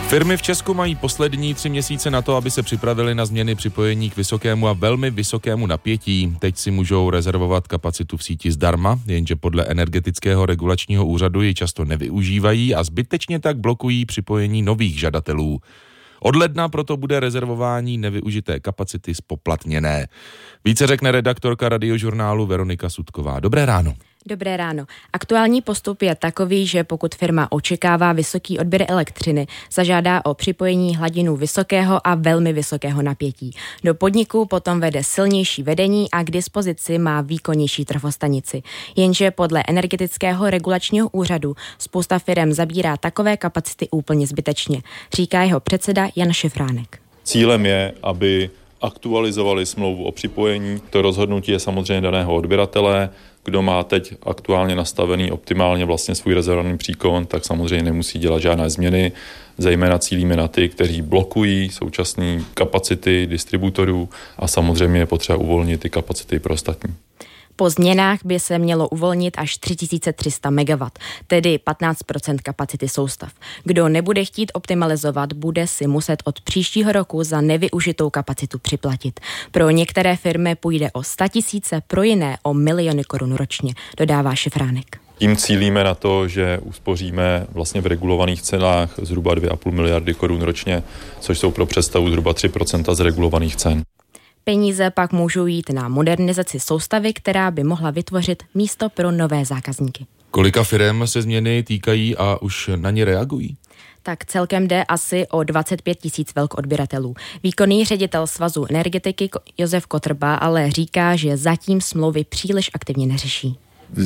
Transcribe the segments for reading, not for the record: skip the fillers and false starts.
Firmy v Česku mají poslední 3 měsíce na to, aby se připravili na změny připojení k vysokému a velmi vysokému napětí. Teď si můžou rezervovat kapacitu v síti zdarma, jenže podle Energetického regulačního úřadu ji často nevyužívají a zbytečně tak blokují připojení nových žadatelů. Od ledna proto bude rezervování nevyužité kapacity spoplatněné. Více řekne redaktorka Radiožurnálu Veronika Sutková. Dobré ráno. Dobré ráno. Aktuální postup je takový, že pokud firma očekává vysoký odběr elektřiny, zažádá o připojení hladinu vysokého a velmi vysokého napětí. Do podniku potom vede silnější vedení a k dispozici má výkonnější trafostanici. Jenže podle Energetického regulačního úřadu spousta firem zabírá takové kapacity úplně zbytečně, říká jeho předseda Jan Šifránek. Cílem je, aby aktualizovali smlouvu o připojení. To rozhodnutí je samozřejmě daného odběratele. Kdo má teď aktuálně nastavený optimálně vlastně svůj rezervovaný příkon, tak samozřejmě nemusí dělat žádné změny. Zejména cílíme na ty, kteří blokují současné kapacity distributorů a samozřejmě je potřeba uvolnit ty kapacity pro ostatní. Po změnách by se mělo uvolnit až 3300 MW, tedy 15% kapacity soustav. Kdo nebude chtít optimalizovat, bude si muset od příštího roku za nevyužitou kapacitu připlatit. Pro některé firmy půjde o 100 000, pro jiné o miliony korun ročně, dodává Šifránek. Tím cílíme na to, že uspoříme vlastně v regulovaných cenách zhruba 2,5 miliardy korun ročně, což jsou pro představu zhruba 3% z regulovaných cen. Peníze pak můžou jít na modernizaci soustavy, která by mohla vytvořit místo pro nové zákazníky. Kolika firem se změny týkají a už na ně reagují? Tak celkem jde asi o 25 000 velkoodběratelů. Výkonný ředitel Svazu energetiky Josef Kotrba ale říká, že zatím smlouvy příliš aktivně neřeší.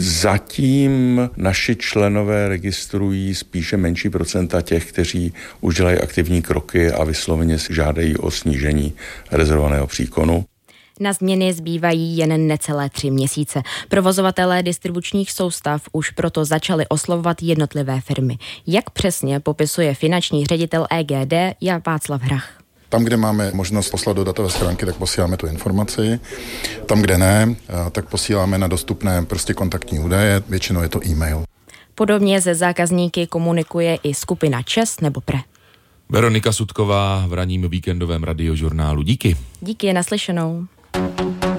Zatím naši členové registrují spíše menší procenta těch, kteří už dělají aktivní kroky a vysloveně žádají o snížení rezervovaného příkonu. Na změny zbývají jen necelé 3 měsíce. Provozovatelé distribučních soustav už proto začali oslovovat jednotlivé firmy. Jak přesně popisuje finanční ředitel EGD Jan Václav Hrach. Tam, kde máme možnost poslat do datové schránky, tak posíláme tu informaci. Tam, kde ne, tak posíláme na dostupné kontaktní údaje, většinou je to e-mail. Podobně se zákazníky komunikuje i skupina ČEZ nebo PRE. Veronika Sutková v ranním víkendovém Radiožurnálu. Díky. Díky, naslyšenou.